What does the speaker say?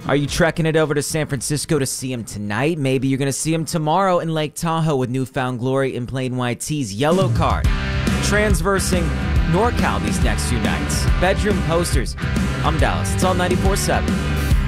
Are you trekking it over to San Francisco to see him tonight? Maybe you're going to see him tomorrow in Lake Tahoe with Newfound Glory in Plain White Tees Yellow Card. Transversing NorCal these next few nights. Bedroom Posters. I'm Dallas. It's all 94.7.